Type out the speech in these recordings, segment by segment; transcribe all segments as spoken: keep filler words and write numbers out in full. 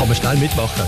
Kann man schnell mitmachen.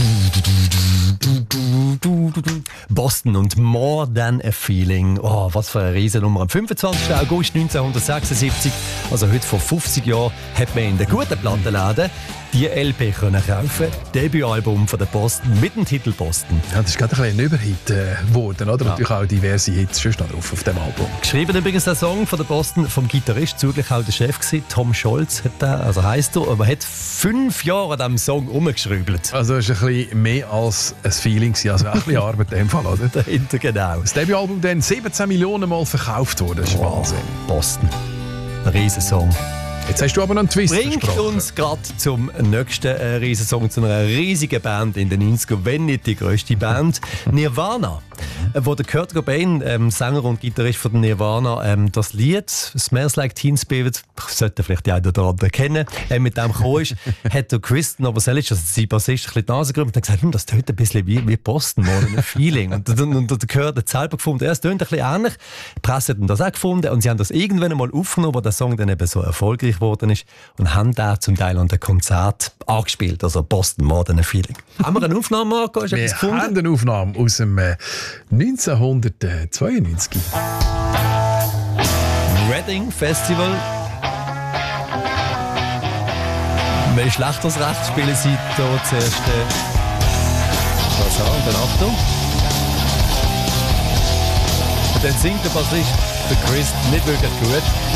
Boston und More Than a Feeling. Oh, was für eine Riesennummer. Am fünfundzwanzigsten August neunzehnhundertsechsundsiebzig, also heute vor fünfzig Jahren, hat man in den guten Plattenläden die L P können kaufen. Debütalbum von der Boston mit dem Titel Boston. Ja, das ist gerade ein, ein Überhit geworden, äh, oder? Ja. Natürlich auch diverse Hits schon noch drauf auf dem Album. Geschrieben übrigens der Song von der Boston vom Gitarrist, zugleich auch der Chef gewesen, Tom Scholz, hat der, also heisst er, aber hat fünf Jahre an diesem Song rumgeschraubt. Also es ist ein bisschen mehr als ein Feeling, also auch ein bisschen Arbeit in dem Fall, oder? Dahinter, genau. Das Debütalbum dann siebzehn Millionen Mal verkauft worden, das ist oh, Wahnsinn. Boston, ein Riesensong. Jetzt hast du aber noch einen Twist Bringt versprochen. uns gerade zum nächsten äh, Riesensong, zu einer riesigen Band in den neunziger, wenn nicht die grösste Band, Nirvana. Äh, wo der Kurt Cobain, ähm, Sänger und Gitarrist von Nirvana, ähm, das Lied «Smells Like Teen Spirit», sollte vielleicht die einen oder anderen kennen, äh, mit dem gekommen ist, hat der Chris Novoselic, also sein Bassist, ein bisschen die Nase gerümpft und gesagt, hm, das tönt ein bisschen wie, wie Boston, More Than a Feeling. Und, und, und, und der Kurt hat selber gefunden, ja, es tönt ein bisschen ähnlich. Die Presse hat das auch gefunden und sie haben das irgendwann einmal aufgenommen, wo der Song dann eben so erfolgreich geworden ist und haben da zum Teil an dem Konzert angespielt, also Boston, More Than a Feeling. Haben wir eine Aufnahme, Marco? Hast du etwas gefunden? Wir haben eine Aufnahme aus dem äh, neunzehnhundertzweiundneunzig. Reading Festival. Wenn ich schlecht das Recht spielen sie hier zuerst äh, das an und dann Achtung. Und dann singt der Bassist, der Chris, nicht wirklich gut.